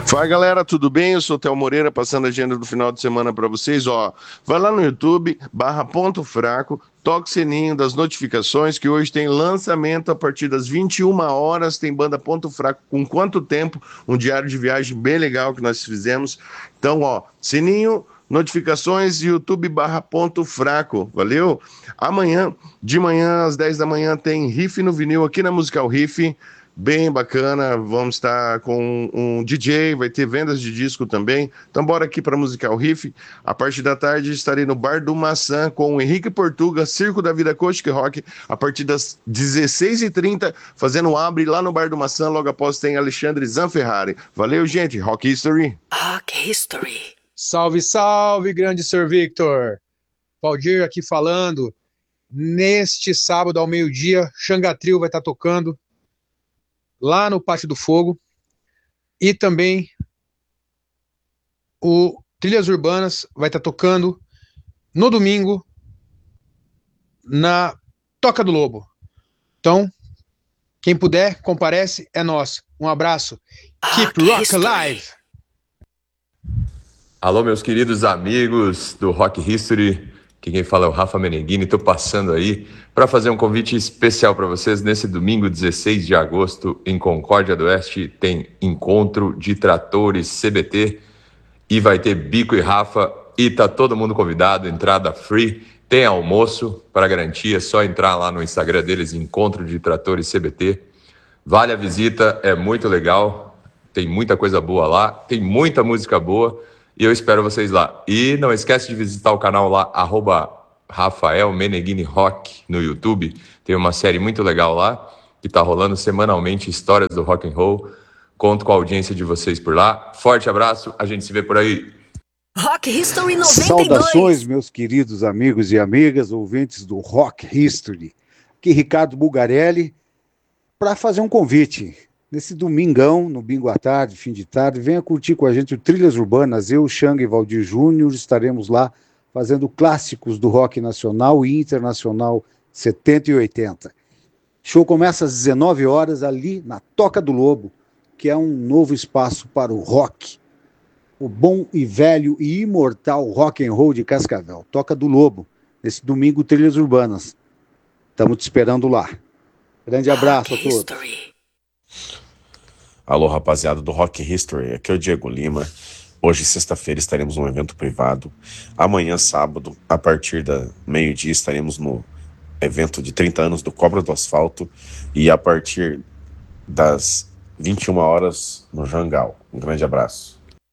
Fala galera, tudo bem? Eu sou o Theo Moreira, passando a agenda do final de semana para vocês. Ó, vai lá no YouTube, /Ponto Fraco, toque o sininho das notificações, que hoje tem lançamento a partir das 21 horas. Tem banda Ponto Fraco com quanto tempo? Um diário de viagem bem legal que nós fizemos. Então, ó, sininho, notificações, YouTube /Ponto Fraco, valeu? Amanhã, de manhã, às 10 da manhã, tem Riff no Vinil aqui na Musical Riff. Bem bacana, vamos estar com um DJ, vai ter vendas de disco também. Então bora aqui para Musical Riff. A partir da tarde estarei no Bar do Maçã com o Henrique Portuga, Circo da Vida Acústica e Rock, a partir das 16h30, fazendo um abre lá no Bar do Maçã. Logo após tem Alexandre Zanferrari. Valeu, gente. Rock History. Rock History. Salve, salve, grande Sr. Victor. Valdir aqui falando. Neste sábado ao meio-dia, Xanga Trio vai estar tocando lá no Pátio do Fogo, e também o Trilhas Urbanas vai estar tocando no domingo na Toca do Lobo. Então, quem puder, comparece, é nosso. Um abraço. Keep Rock Alive! Alô, meus queridos amigos do Rock History. Aqui quem fala é o Rafa Meneghini. Estou passando aí para fazer um convite especial para vocês. Nesse domingo, 16 de agosto, em Concórdia do Oeste, tem Encontro de Tratores CBT e vai ter Bico e Rafa e tá todo mundo convidado, entrada free, tem almoço para garantia, é só entrar lá no Instagram deles, Encontro de Tratores CBT. Vale a visita, é muito legal, tem muita coisa boa lá, tem muita música boa. E eu espero vocês lá. E não esquece de visitar o canal lá, @Rafael Meneghini Rock no YouTube. Tem uma série muito legal lá, que tá rolando semanalmente, histórias do rock and roll. Conto com a audiência de vocês por lá. Forte abraço, a gente se vê por aí. Rock History 92. Saudações, meus queridos amigos e amigas, ouvintes do Rock History. Aqui Ricardo Bulgarelli, para fazer um convite. Nesse domingão, no bingo à tarde, fim de tarde, venha curtir com a gente o Trilhas Urbanas. Eu, Xanga e Valdir Júnior estaremos lá fazendo clássicos do rock nacional e internacional 70 e 80. Show começa às 19 horas ali na Toca do Lobo, que é um novo espaço para o rock. O bom e velho e imortal rock and roll de Cascavel. Toca do Lobo, nesse domingo Trilhas Urbanas. Estamos te esperando lá. Grande abraço a todos. Alô, rapaziada do Rock History, aqui é o Diego Lima. Hoje, sexta-feira, estaremos num evento privado. Amanhã, sábado, a partir da meio-dia, estaremos no evento de 30 anos do Cobra do Asfalto. E a partir das 21 horas, no Jangal. Um grande abraço.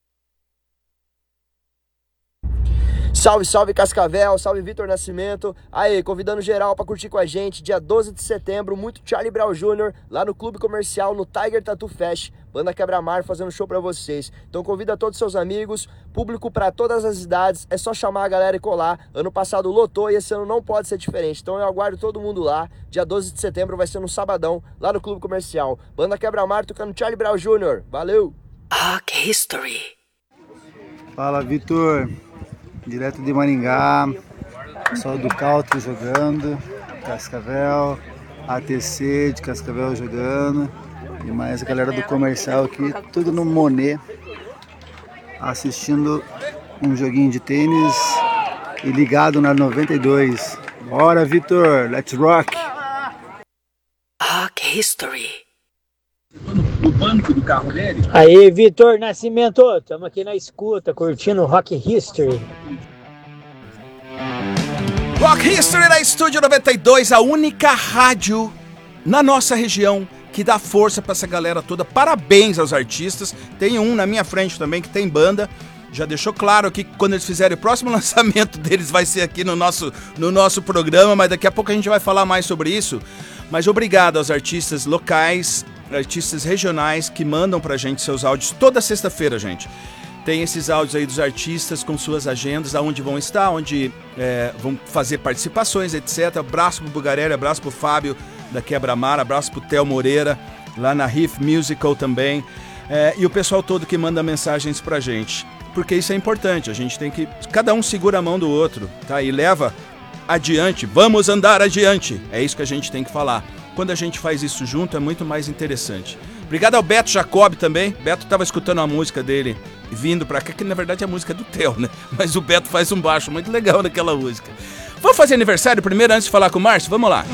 Salve, salve Cascavel, salve Vitor Nascimento. Aí, convidando geral pra curtir com a gente, dia 12 de setembro, muito Charlie Brown Jr., lá no Clube Comercial, no Tiger Tattoo Fest. Banda Quebra-Mar fazendo show pra vocês. Então convida todos os seus amigos, público pra todas as idades, é só chamar a galera e colar. Ano passado lotou e esse ano não pode ser diferente. Então eu aguardo todo mundo lá. Dia 12 de setembro vai ser no sabadão, lá no Clube Comercial. Banda Quebra-Mar tocando Charlie Brown Jr. Valeu! Rock History. Fala, Vitor. Direto de Maringá, pessoal do Country jogando, Cascavel, ATC de Cascavel jogando, e mais a galera do comercial aqui, tudo no Monet, assistindo um joguinho de tênis e ligado na 92. Bora, Vitor, let's rock! Rock History. No banco do carro dele. Aí, Vitor Nascimento, estamos aqui na escuta, curtindo Rock History. Rock History na Estúdio 92, a única rádio na nossa região que dá força para essa galera toda. Parabéns aos artistas. Tem um na minha frente também que tem banda. Já deixou claro aqui que quando eles fizerem o próximo lançamento deles vai ser aqui no nosso programa, mas daqui a pouco a gente vai falar mais sobre isso. Mas obrigado aos artistas locais, artistas regionais que mandam pra gente seus áudios toda sexta-feira, gente. Tem esses áudios aí dos artistas com suas agendas, aonde vão estar, onde vão fazer participações, etc. Abraço pro Bugarelli, abraço pro Fábio da Quebra-Mar, abraço pro Theo Moreira, lá na Riff Musical também. E o pessoal todo que manda mensagens pra gente. Porque isso é importante, a gente tem que... Cada um segura a mão do outro, tá? E leva adiante, vamos andar adiante. É isso que a gente tem que falar. Quando a gente faz isso junto é muito mais interessante. Obrigado ao Beto Jacob também. Beto tava escutando a música dele vindo pra cá, que na verdade é a música do Theo, né? Mas o Beto faz um baixo muito legal naquela música. Vamos fazer aniversário primeiro antes de falar com o Márcio? Vamos lá.